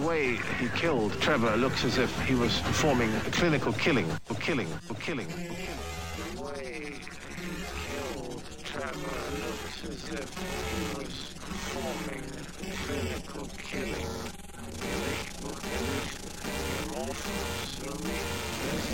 way he killed Trevor looks as if he was performing a clinical killing. The way he killed Trevor looks as if he was performing a clinical killing.